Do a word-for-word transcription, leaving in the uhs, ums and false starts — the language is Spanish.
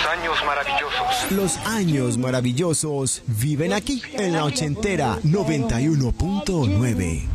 años maravillosos. Los años maravillosos viven aquí, en la ochentera noventa y uno punto nueve.